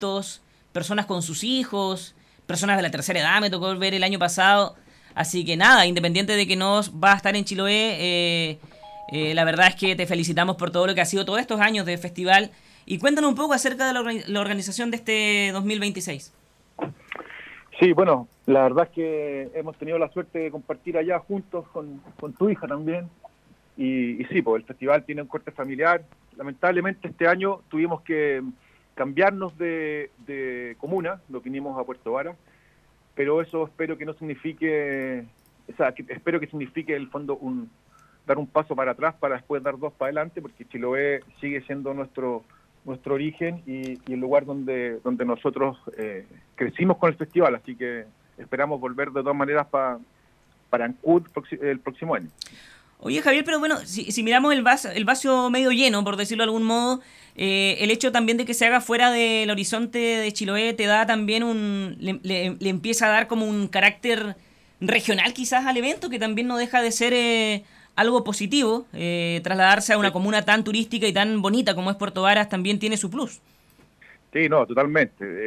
adultos, personas con sus hijos, personas de la tercera edad, me tocó ver el año pasado. Así que nada, independiente de que no va a estar en Chiloé, la verdad es que te felicitamos por todo lo que ha sido todos estos años de festival. Y cuéntanos un poco acerca de la organización de este 2026. Sí, bueno, la verdad es que hemos tenido la suerte de compartir allá juntos con tu hija también. Y sí, pues el festival tiene un corte familiar. Lamentablemente este año tuvimos que cambiarnos de comuna, lo vinimos a Puerto Vara, pero eso espero que no signifique, o sea, espero que signifique en el fondo dar un paso para atrás para después dar dos para adelante, porque Chiloé sigue siendo nuestro origen y el lugar donde nosotros crecimos con el festival, así que esperamos volver de todas maneras para Ancud el próximo año. Oye, Javier, pero bueno, si miramos el vaso medio lleno, por decirlo de algún modo, el hecho también de que se haga fuera del horizonte de Chiloé te da también le empieza a dar como un carácter regional quizás al evento, que también no deja de ser algo positivo. Trasladarse a una Sí, comuna tan turística y tan bonita como es Puerto Varas también tiene su plus. sí, no, totalmente.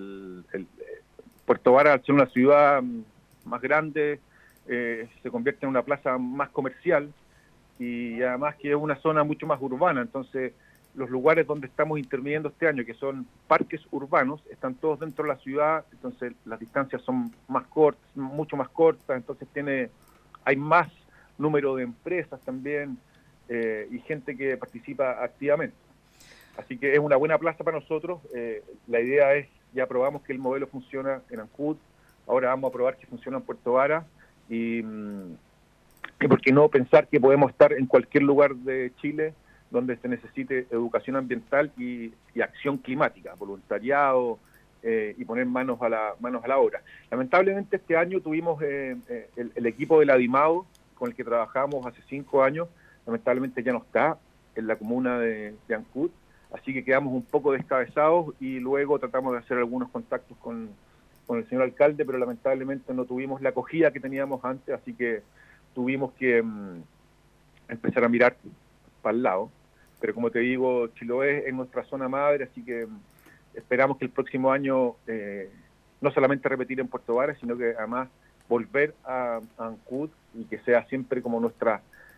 Puerto Vara, al ser una ciudad más grande, se convierte en una plaza más comercial y además que es una zona mucho más urbana, entonces los lugares donde estamos interviniendo este año, que son parques urbanos, están todos dentro de la ciudad, entonces las distancias son más cortas, mucho más cortas, entonces hay más número de empresas también y gente que participa activamente. Así que es una buena plaza para nosotros. La idea es, ya probamos que el modelo funciona en Ancud, ahora vamos a probar que funciona en Puerto Vara y por qué no pensar que podemos estar en cualquier lugar de Chile donde se necesite educación ambiental y acción climática, voluntariado y poner manos a la obra. Lamentablemente este año tuvimos el equipo de la DIMAO con el que trabajamos hace 5 años, lamentablemente ya no está en la comuna de Ancud, así que quedamos un poco descabezados y luego tratamos de hacer algunos contactos con el señor alcalde, pero lamentablemente no tuvimos la acogida que teníamos antes, así que tuvimos que empezar a mirar para el lado. Pero como te digo, Chiloé es nuestra zona madre, así que esperamos que el próximo año no solamente repetir en Puerto Varas, sino que además volver a Ancud y que sea siempre como nuestra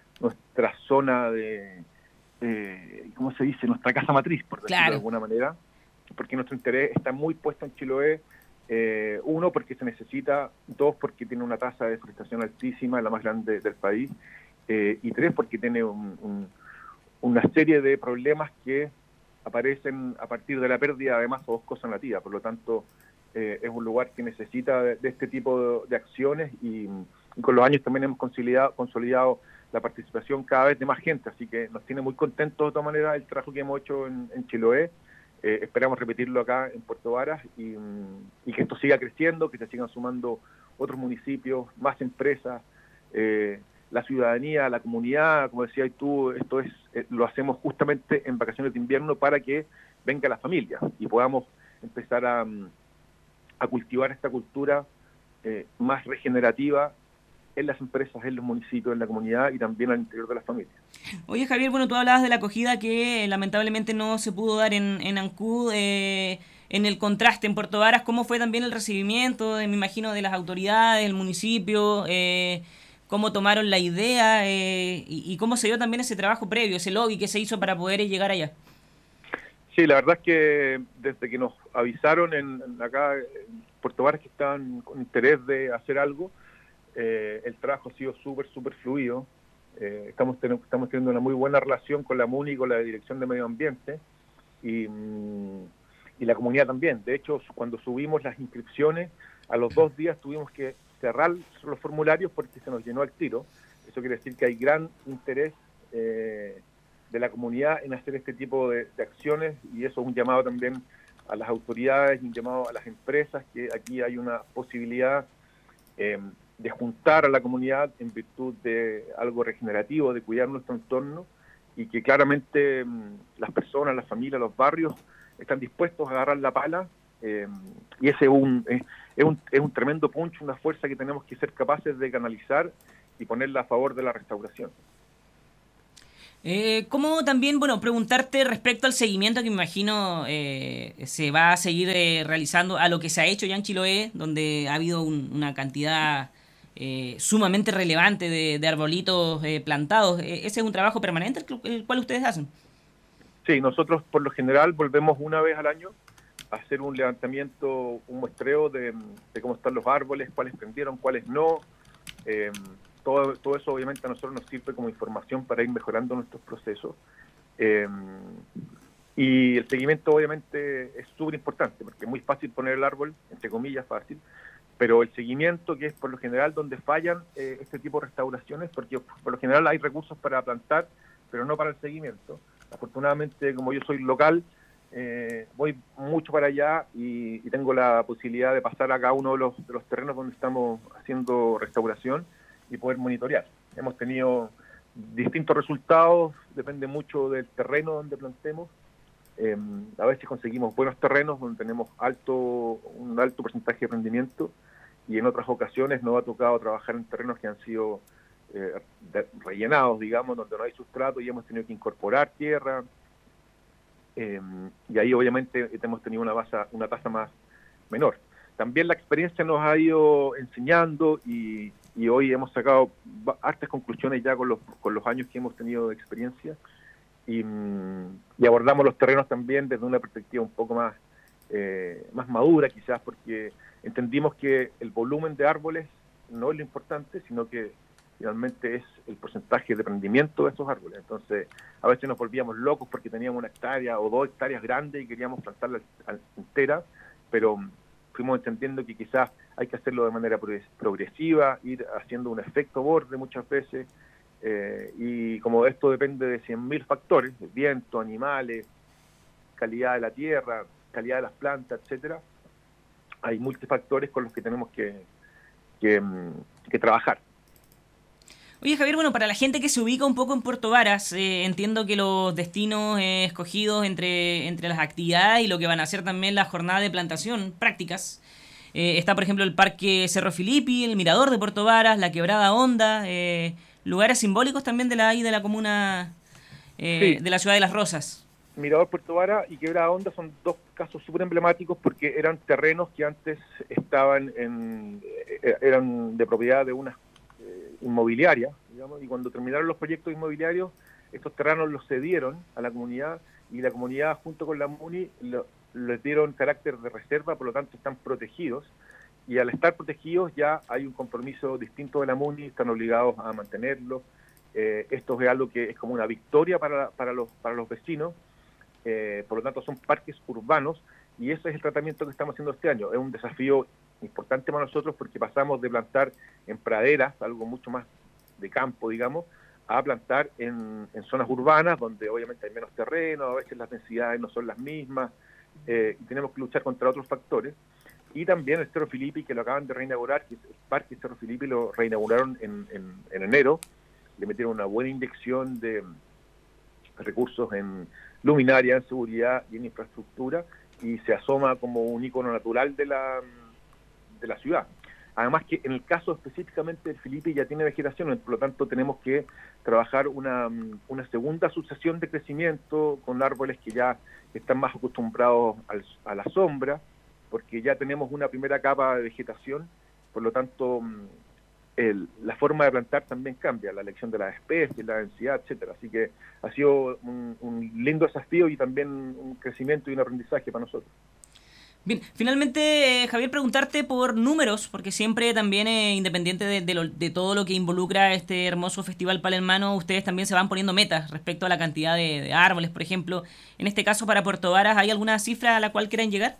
zona ¿cómo se dice? Nuestra casa matriz, por decirlo de Claro. alguna manera, porque nuestro interés está muy puesto en Chiloé, uno, porque se necesita, dos, porque tiene una tasa de deforestación altísima, la más grande del país, y tres, porque tiene una serie de problemas que aparecen a partir de la pérdida de masa boscosa nativa. Por lo tanto, es un lugar que necesita de este tipo de acciones y con los años también hemos consolidado la participación cada vez de más gente, así que nos tiene muy contentos de todas maneras el trabajo que hemos hecho en Chiloé. Esperamos repetirlo acá en Puerto Varas y que esto siga creciendo, que se sigan sumando otros municipios, más empresas, la ciudadanía, la comunidad, como decías tú, esto lo hacemos justamente en vacaciones de invierno para que venga la familia y podamos empezar a cultivar esta cultura más regenerativa en las empresas, en los municipios, en la comunidad y también al interior de las familias. Oye, Javier, bueno, tú hablabas de la acogida que lamentablemente no se pudo dar en Ancud, en el contraste en Puerto Varas. ¿Cómo fue también el recibimiento, me imagino, de las autoridades, del municipio? ¿Cómo tomaron la idea? Y cómo se dio también ese trabajo previo, ese lobby que se hizo para poder llegar allá. Sí, la verdad es que desde que nos avisaron acá en Puerto Varas que estaban con interés de hacer algo, el trabajo ha sido súper fluido. Estamos teniendo una muy buena relación con la MUNI y con la Dirección de Medio Ambiente y la comunidad también. De hecho, cuando subimos las inscripciones, a los 2 días tuvimos que cerrar los formularios porque se nos llenó el tiro. Eso quiere decir que hay gran interés de la comunidad en hacer este tipo de acciones y eso es un llamado también a las autoridades, un llamado a las empresas, que aquí hay una posibilidad de juntar a la comunidad en virtud de algo regenerativo, de cuidar nuestro entorno y que claramente las personas, las familias, los barrios están dispuestos a agarrar la pala y ese es un tremendo punch, una fuerza que tenemos que ser capaces de canalizar y ponerla a favor de la restauración. ¿Cómo también, bueno, preguntarte respecto al seguimiento que me imagino se va a seguir realizando a lo que se ha hecho ya en Chiloé, donde ha habido una cantidad sumamente relevante de arbolitos plantados? ¿Ese es un trabajo permanente el cual ustedes hacen? Sí, nosotros por lo general volvemos una vez al año a hacer un levantamiento, un muestreo de cómo están los árboles, cuáles prendieron, cuáles no. Eh, todo eso obviamente a nosotros nos sirve como información para ir mejorando nuestros procesos. Eh, y el seguimiento obviamente es súper importante, porque es muy fácil poner el árbol, entre comillas fácil, pero el seguimiento, que es por lo general donde fallan este tipo de restauraciones, porque por lo general hay recursos para plantar, pero no para el seguimiento. Afortunadamente, como yo soy local, voy mucho para allá y tengo la posibilidad de pasar a cada uno de los terrenos donde estamos haciendo restauración y poder monitorear. Hemos tenido distintos resultados, depende mucho del terreno donde plantemos. A veces conseguimos buenos terrenos donde tenemos un alto porcentaje de rendimiento, y en otras ocasiones nos ha tocado trabajar en terrenos que han sido rellenados, digamos, donde no hay sustrato y hemos tenido que incorporar tierra, y ahí obviamente hemos tenido una tasa más menor. También la experiencia nos ha ido enseñando y hoy hemos sacado hartas conclusiones ya con los años que hemos tenido de experiencia, y abordamos los terrenos también desde una perspectiva un poco más madura quizás, porque entendimos que el volumen de árboles no es lo importante, sino que finalmente es el porcentaje de prendimiento de esos árboles. Entonces, a veces nos volvíamos locos porque teníamos 1 hectárea o 2 hectáreas grandes y queríamos plantarla entera, pero fuimos entendiendo que quizás hay que hacerlo de manera progresiva, ir haciendo un efecto borde muchas veces, y como esto depende de 100.000 factores, el viento, animales, calidad de la tierra, calidad de las plantas, etcétera, hay multifactores con los que tenemos que trabajar. Oye, Javier, bueno, para la gente que se ubica un poco en Puerto Varas, entiendo que los destinos escogidos entre las actividades y lo que van a ser también las jornadas de plantación prácticas, está, por ejemplo, el Parque Cerro Filipi, el Mirador de Puerto Varas, la Quebrada Honda, lugares simbólicos también de la comuna Sí, de la ciudad de Las Rosas. Mirador Puerto Vara y Quebrada Honda son dos casos súper emblemáticos porque eran terrenos que antes eran de propiedad de una inmobiliaria, digamos, y cuando terminaron los proyectos inmobiliarios, estos terrenos los cedieron a la comunidad, y la comunidad junto con la MUNI les dieron carácter de reserva, por lo tanto están protegidos, y al estar protegidos ya hay un compromiso distinto de la MUNI, están obligados a mantenerlo. Esto es algo que es como una victoria para los vecinos. Por lo tanto son parques urbanos, y ese es el tratamiento que estamos haciendo este año. Es un desafío importante para nosotros porque pasamos de plantar en praderas, algo mucho más de campo, digamos, a plantar en zonas urbanas donde obviamente hay menos terreno, a veces las densidades no son las mismas, y tenemos que luchar contra otros factores. Y también el Cerro Filipi, que lo acaban de reinaugurar, que es el Parque Cerro Filipi, lo reinauguraron en enero, le metieron una buena inyección de recursos en luminaria, en seguridad y en infraestructura, y se asoma como un icono natural de la ciudad. Además que en el caso específicamente del Filipe ya tiene vegetación, por lo tanto tenemos que trabajar una segunda sucesión de crecimiento con árboles que ya están más acostumbrados a la sombra, porque ya tenemos una primera capa de vegetación, por lo tanto la forma de plantar también cambia, la elección de las especies, la densidad, etcétera. Así que ha sido un lindo desafío y también un crecimiento y un aprendizaje para nosotros. Bien, finalmente, Javier, preguntarte por números, porque siempre también, independiente de todo lo que involucra este hermoso festival palermano, ustedes también se van poniendo metas respecto a la cantidad de árboles, por ejemplo. En este caso, para Puerto Varas, ¿hay alguna cifra a la cual quieran llegar?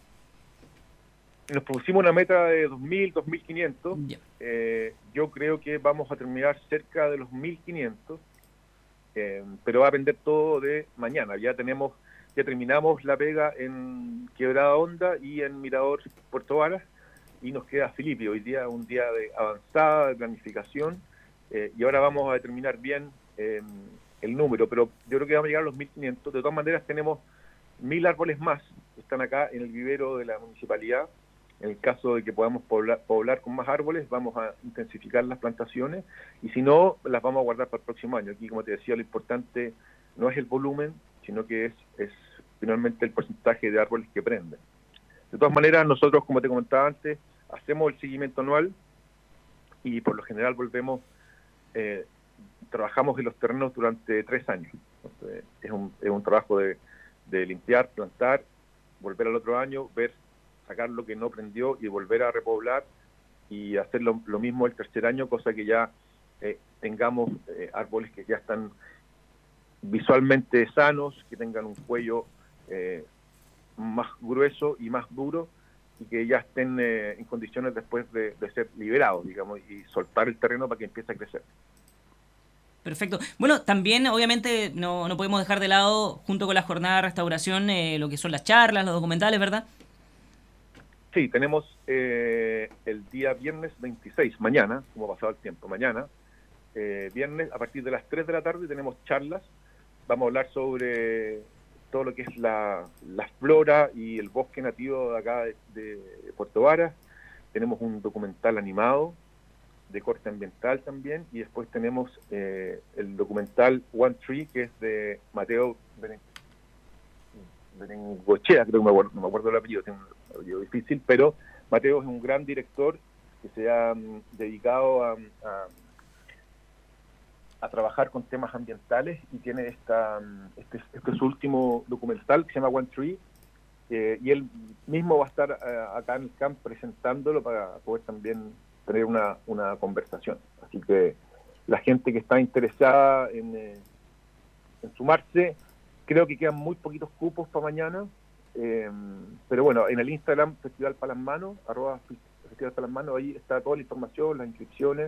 Nos pusimos una meta de 2.000, 2.500. Ya. Yo creo que vamos a terminar cerca de los 1.500, pero va a depender todo de mañana. Ya terminamos la pega en Quebrada Honda y en Mirador Puerto Varas, y nos queda Filipe. Hoy día un día de avanzada, de planificación, y ahora vamos a determinar bien el número, pero yo creo que vamos a llegar a los 1.500. De todas maneras tenemos 1.000 árboles más que están acá en el vivero de la municipalidad. En el caso de que podamos poblar con más árboles, vamos a intensificar las plantaciones, y si no, las vamos a guardar para el próximo año. Aquí, como te decía, lo importante no es el volumen, sino que es finalmente el porcentaje de árboles que prenden. De todas maneras, nosotros, como te comentaba antes, hacemos el seguimiento anual y por lo general volvemos, trabajamos en los terrenos durante 3 años. Entonces, es un trabajo de limpiar, plantar, volver al otro año, sacar lo que no prendió y volver a repoblar y hacer lo mismo el tercer año, cosa que ya tengamos árboles que ya están visualmente sanos, que tengan un cuello más grueso y más duro y que ya estén en condiciones después de ser liberados, digamos, y soltar el terreno para que empiece a crecer. Perfecto. Bueno, también obviamente no podemos dejar de lado, junto con la jornada de restauración, lo que son las charlas, los documentales, ¿verdad? Sí, tenemos el día viernes 26, mañana, como ha pasado el tiempo, mañana, viernes a partir de las 3 de la tarde tenemos charlas. Vamos a hablar sobre todo lo que es la flora y el bosque nativo de acá de Puerto Varas. Tenemos un documental animado de corte ambiental también, y después tenemos el documental One Tree, que es de Mateo Berengochea, creo que no me acuerdo el apellido, tengo un apellido difícil, pero Mateo es un gran director que se ha dedicado a trabajar con temas ambientales y tiene este es su último documental que se llama One Tree, y él mismo va a estar acá en el camp presentándolo para poder también tener una conversación. Así que la gente que está interesada en sumarse, creo que quedan muy poquitos cupos para mañana, pero bueno, en el Instagram Festival para las Manos, @Festival para las Manos, ahí está toda la información, las inscripciones,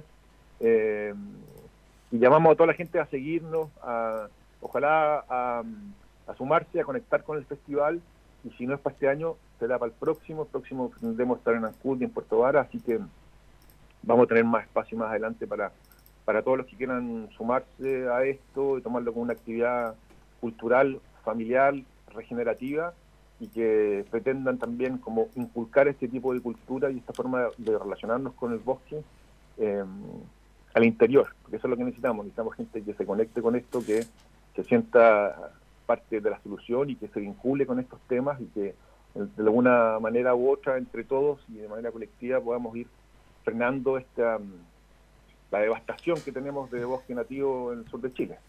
y llamamos a toda la gente a seguirnos, ojalá a sumarse, a conectar con el festival, y si no es para este año, será para el próximo tendremos estar en Ancud y en Puerto Varas, así que vamos a tener más espacio más adelante para todos los que quieran sumarse a esto y tomarlo como una actividad cultural, familiar, regenerativa, y que pretendan también como inculcar este tipo de cultura y esta forma de relacionarnos con el bosque al interior, porque eso es lo que necesitamos gente que se conecte con esto, que se sienta parte de la solución y que se vincule con estos temas y que de alguna manera u otra, entre todos y de manera colectiva, podamos ir frenando la devastación que tenemos de bosque nativo en el sur de Chile.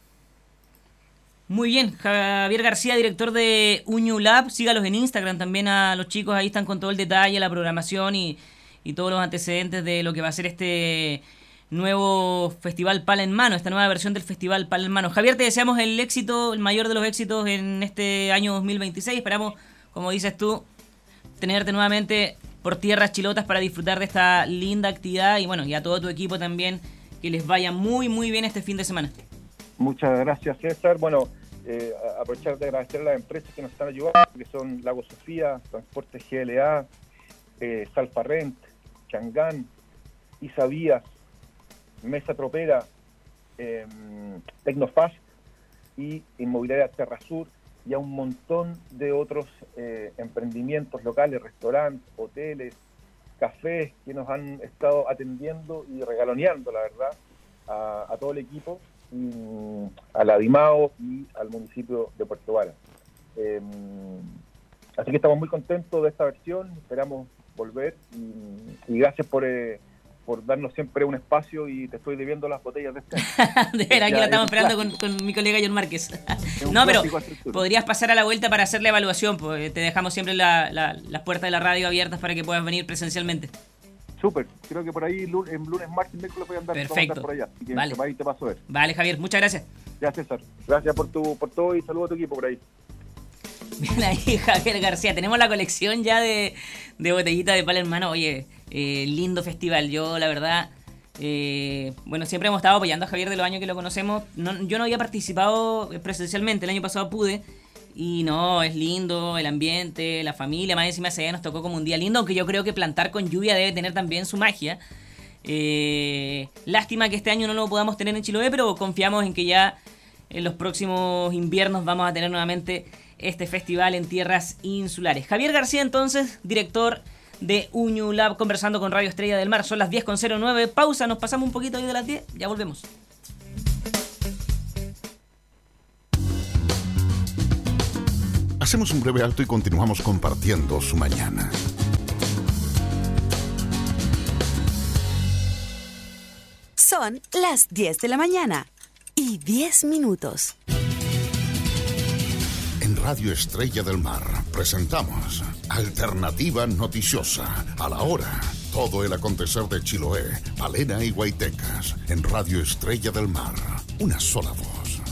Muy bien, Javier García, director de UñuLab, sígalos en Instagram también a los chicos, ahí están con todo el detalle, la programación y todos los antecedentes de lo que va a ser este nuevo Festival Pala en Mano, esta nueva versión del Festival Pala en Mano. Javier, te deseamos el éxito, el mayor de los éxitos en este año 2026, esperamos, como dices tú, tenerte nuevamente por tierras chilotas para disfrutar de esta linda actividad y bueno, y a todo tu equipo también, que les vaya muy muy bien este fin de semana. Muchas gracias, César. Bueno, aprovechar de agradecer a las empresas que nos están ayudando, que son Lago Sofía, Transportes GLA, Salfarrent, Changán, Isavías, Mesa Tropera, Tecnofast y Inmobiliaria Terra Sur, y a un montón de otros emprendimientos locales, restaurantes, hoteles, cafés que nos han estado atendiendo y regaloneando, la verdad, a todo el equipo, y a la DIMAO y al municipio de Puerto Varas. Así que estamos muy contentos de esta versión, esperamos volver y gracias por darnos siempre un espacio, y te estoy debiendo las botellas de este año. De verdad, aquí la estamos esperando con mi colega John Márquez. No, pero podrías pasar a la vuelta para hacer la evaluación, pues te dejamos siempre las puertas de la radio abiertas para que puedas venir presencialmente. Súper, creo que por ahí en lunes, martes, miércoles voy a andar, perfecto. Vamos a andar por allá, así que vale. Ahí te paso a ver. Vale, Javier, muchas gracias. Ya, César, gracias por todo y saludo a tu equipo por ahí. Bien ahí, Javier García, tenemos la colección ya de botellitas de Pala en Mano. Oye, lindo festival, yo la verdad, bueno, siempre hemos estado apoyando a Javier de los años que lo conocemos. Yo no había participado presencialmente, el año pasado pude, y no, es lindo el ambiente, la familia, más encima ese día nos tocó como un día lindo, aunque yo creo que plantar con lluvia debe tener también su magia. Lástima que este año no lo podamos tener en Chiloé, pero confiamos en que ya en los próximos inviernos vamos a tener nuevamente este festival en tierras insulares. Javier García, entonces, director de UñuLab, conversando con Radio Estrella del Mar. Son las 10:09. Pausa, nos pasamos un poquito ahí de las 10. Ya volvemos. Hacemos un breve alto y continuamos compartiendo su mañana. Son las 10 de la mañana y 10 minutos. En Radio Estrella del Mar presentamos Alternativa Noticiosa. A la hora, todo el acontecer de Chiloé, Palena y Guaitecas. En Radio Estrella del Mar, una sola voz.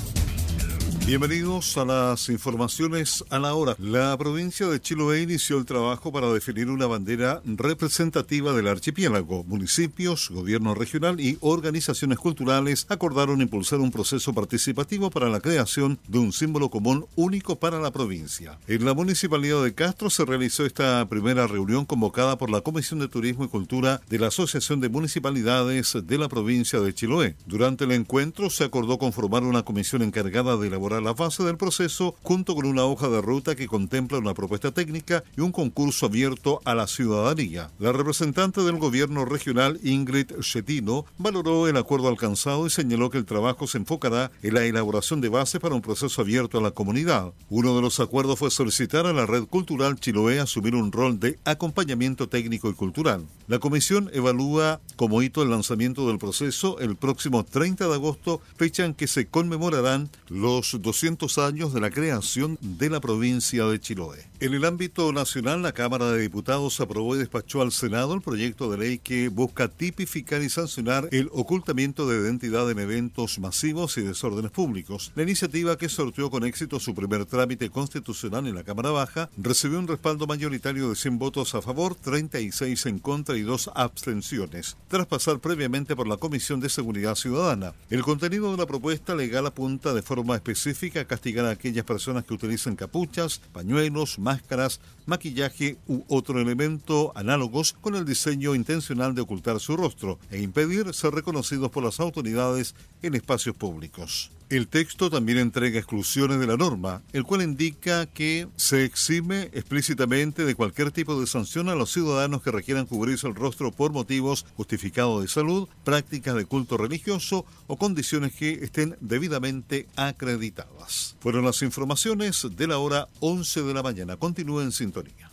Bienvenidos a las informaciones a la hora. La provincia de Chiloé inició el trabajo para definir una bandera representativa del archipiélago. Municipios, gobierno regional y organizaciones culturales acordaron impulsar un proceso participativo para la creación de un símbolo común único para la provincia. En la municipalidad de Castro se realizó esta primera reunión convocada por la Comisión de Turismo y Cultura de la Asociación de Municipalidades de la provincia de Chiloé. Durante el encuentro se acordó conformar una comisión encargada de elaborar la fase del proceso junto con una hoja de ruta que contempla una propuesta técnica y un concurso abierto a la ciudadanía. La representante del gobierno regional, Ingrid Schettino, valoró el acuerdo alcanzado y señaló que el trabajo se enfocará en la elaboración de bases para un proceso abierto a la comunidad. Uno de los acuerdos fue solicitar a la Red Cultural Chiloé asumir un rol de acompañamiento técnico y cultural. La comisión evalúa como hito el lanzamiento del proceso el próximo 30 de agosto, fecha en que se conmemorarán los 200 años de la creación de la provincia de Chiloé. En el ámbito nacional, la Cámara de Diputados aprobó y despachó al Senado el proyecto de ley que busca tipificar y sancionar el ocultamiento de identidad en eventos masivos y desórdenes públicos. La iniciativa, que sorteó con éxito su primer trámite constitucional en la Cámara Baja, recibió un respaldo mayoritario de 100 votos a favor, 36 en contra y 2 abstenciones, tras pasar previamente por la Comisión de Seguridad Ciudadana. El contenido de la propuesta legal apunta de forma específica a castigar a aquellas personas que utilicen capuchas, pañuelos, máscaras, maquillaje u otro elemento análogos con el diseño intencional de ocultar su rostro e impedir ser reconocidos por las autoridades en espacios públicos. El texto también entrega exclusiones de la norma, el cual indica que se exime explícitamente de cualquier tipo de sanción a los ciudadanos que requieran cubrirse el rostro por motivos justificados de salud, prácticas de culto religioso o condiciones que estén debidamente acreditadas. Fueron las informaciones de la hora 11 de la mañana. Continúen en sintonía.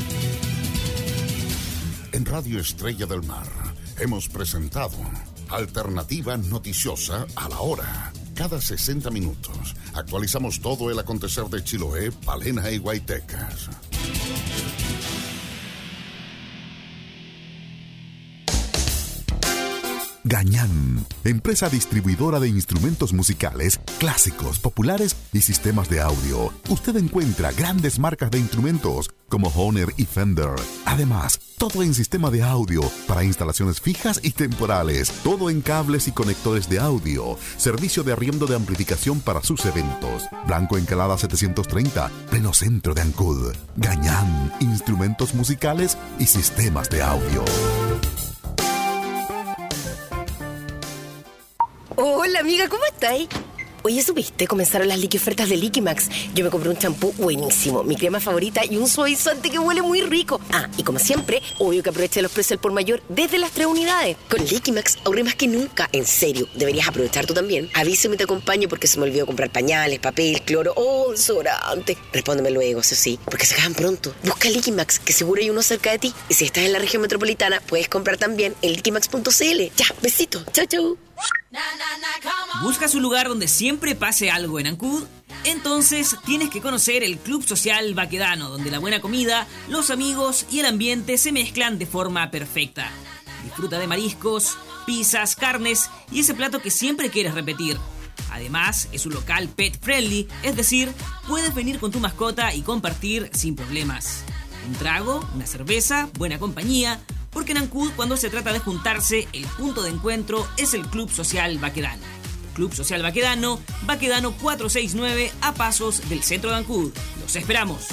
En Radio Estrella del Mar hemos presentado Alternativa Noticiosa a la hora. Cada 60 minutos actualizamos todo el acontecer de Chiloé, Palena y Guaitecas. Gañán, empresa distribuidora de instrumentos musicales, clásicos, populares y sistemas de audio. Usted encuentra grandes marcas de instrumentos como Hohner y Fender. Además, todo en sistema de audio para instalaciones fijas y temporales. Todo en cables y conectores de audio. Servicio de arriendo de amplificación para sus eventos. Blanco Encalada 730, pleno centro de Ancud. Gañán, instrumentos musicales y sistemas de audio. Hola amiga, ¿cómo estáis? Oye, ¿supiste? Comenzaron las liquiofertas de Liquimax. Yo me compré un champú buenísimo, mi crema favorita y un suavizante que huele muy rico. Ah, y como siempre, obvio que aproveché los precios al por mayor desde las 3 unidades. Con Liquimax ahorré más que nunca. En serio, deberías aprovechar tú también. Avísame y te acompaño porque se me olvidó comprar pañales, papel, cloro o desodorante. Respóndeme luego, eso sí, porque se acaban pronto. Busca Liquimax, que seguro hay uno cerca de ti. Y si estás en la región metropolitana, puedes comprar también en liquimax.cl. Ya, besito. Chau, chau. ¿Buscas un lugar donde siempre pase algo en Ancud? Entonces tienes que conocer el Club Social Baquedano, donde la buena comida, los amigos y el ambiente se mezclan de forma perfecta. Disfruta de mariscos, pizzas, carnes y ese plato que siempre quieres repetir. Además, es un local pet friendly, es decir, puedes venir con tu mascota y compartir sin problemas. Un trago, una cerveza, buena compañía. Porque en Ancud, cuando se trata de juntarse, el punto de encuentro es el Club Social Baquedano. Club Social Baquedano, Baquedano 469, a pasos del centro de Ancud. ¡Los esperamos!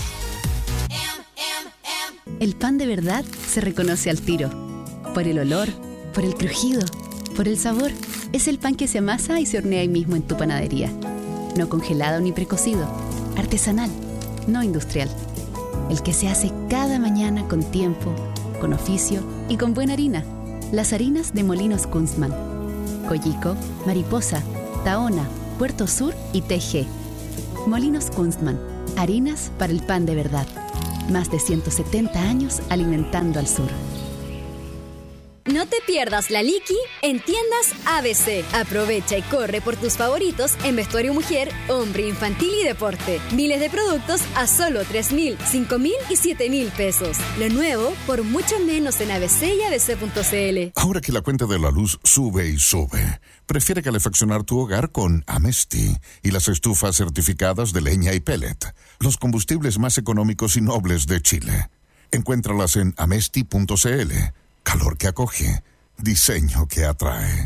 El pan de verdad se reconoce al tiro. Por el olor, por el crujido, por el sabor. Es el pan que se amasa y se hornea ahí mismo en tu panadería. No congelado ni precocido. Artesanal, no industrial. El que se hace cada mañana con tiempo, con oficio y con buena harina. Las harinas de Molinos Kunstmann. Coyico, Mariposa, Tahona, Puerto Sur y TG. Molinos Kunstmann. Harinas para el pan de verdad. Más de 170 años alimentando al sur. No te pierdas la Liqui en tiendas ABC. Aprovecha y corre por tus favoritos en vestuario mujer, hombre, infantil y deporte. Miles de productos a solo 3.000, 5.000 y 7.000 pesos. Lo nuevo por mucho menos en ABC y abc.cl. Ahora que la cuenta de la luz sube y sube, prefiere calefaccionar tu hogar con Amesti y las estufas certificadas de leña y pellet, los combustibles más económicos y nobles de Chile. Encuéntralas en amesti.cl. Calor que acoge, diseño que atrae.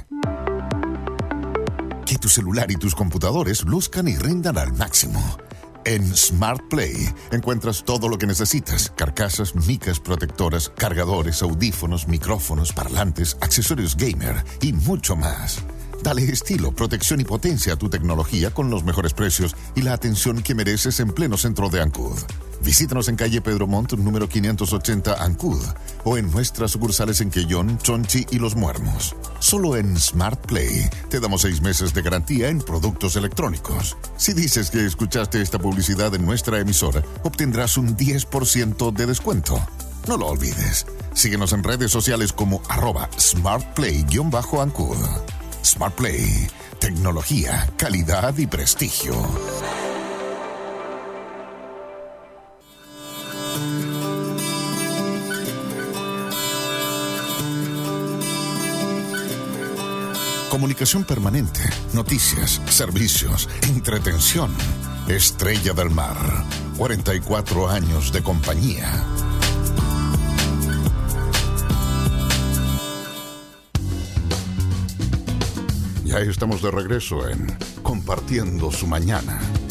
Que tu celular y tus computadores luzcan y rindan al máximo. En Smart Play encuentras todo lo que necesitas: carcasas, micas protectoras, cargadores, audífonos, micrófonos, parlantes, accesorios gamer y mucho más. Dale estilo, protección y potencia a tu tecnología con los mejores precios y la atención que mereces en pleno centro de Ancud. Visítanos en calle Pedro Montt, número 580, Ancud, o en nuestras sucursales en Quellón, Chonchi y Los Muermos. Solo en Smart Play te damos 6 meses de garantía en productos electrónicos. Si dices que escuchaste esta publicidad en nuestra emisora, obtendrás un 10% de descuento. No lo olvides. Síguenos en redes sociales como @smartplay_Ancud. Smart Play. Tecnología, calidad y prestigio. Comunicación permanente, noticias, servicios, entretención. Estrella del Mar, 44 años de compañía. Ya estamos de regreso en Compartiendo su Mañana.